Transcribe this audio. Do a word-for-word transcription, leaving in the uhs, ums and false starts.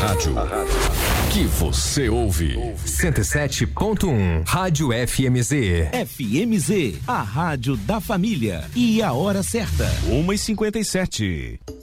rádio que você ouve. cento e sete ponto um Rádio F M Z. F M Z, a rádio da família. E a hora certa, uma e cinquenta e sete.